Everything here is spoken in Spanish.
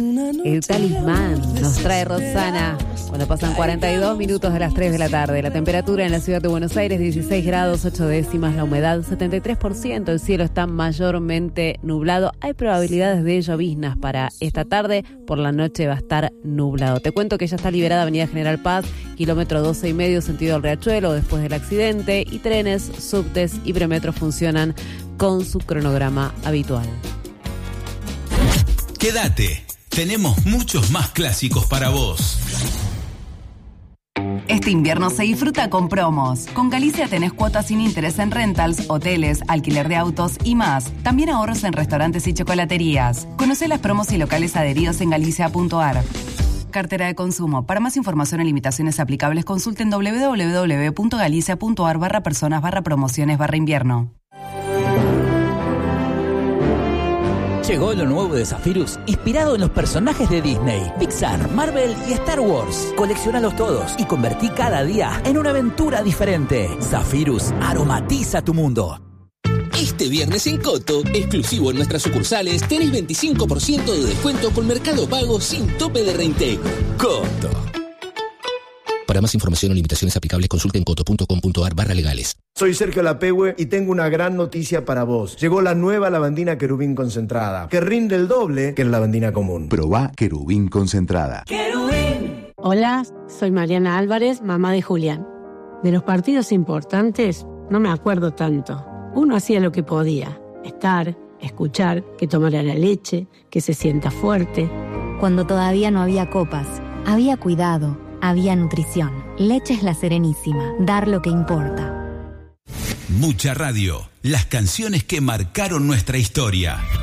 El talismán nos trae Rosana cuando pasan 42 minutos de las 3 de la tarde. La temperatura en la ciudad de Buenos Aires 16 grados 8 décimas, la humedad 73%, el cielo está mayormente nublado. Hay probabilidades de lloviznas para esta tarde, por la noche va a estar nublado. Te cuento que ya está liberada Avenida General Paz, kilómetro 12,5 sentido al Riachuelo después del accidente, y trenes, subtes y premetro funcionan con su cronograma habitual. Quédate. Tenemos muchos más clásicos para vos. Este invierno se disfruta con promos. Con Galicia tenés cuotas sin interés en rentals, hoteles, alquiler de autos y más. También ahorros en restaurantes y chocolaterías. Conocé las promos y locales adheridos en galicia.ar. Cartera de consumo. Para más información y limitaciones aplicables, consulten www.galicia.ar/personas/promociones/invierno. Llegó lo nuevo de Zephyrus, inspirado en los personajes de Disney, Pixar, Marvel y Star Wars. Colecciónalos todos y convertí cada día en una aventura diferente. Zephyrus aromatiza tu mundo. Este viernes en Coto, exclusivo en nuestras sucursales, tenés 25% de descuento con Mercado Pago sin tope de reintegro. Coto. Para más información o limitaciones aplicables, consulten coto.com.ar/legales. Soy Sergio Lapehue y tengo una gran noticia para vos. Llegó la nueva lavandina Querubín concentrada, que rinde el doble que la lavandina común. Probá Querubín concentrada. ¡Querubín! Hola, soy Mariana Álvarez, mamá de Julián. De los partidos importantes no me acuerdo tanto. Uno hacía lo que podía, estar, escuchar, que tomara la leche, que se sienta fuerte. Cuando todavía no había copas, había cuidado, había nutrición. Leche La Serenísima, dar lo que importa. Mucha radio, las canciones que marcaron nuestra historia.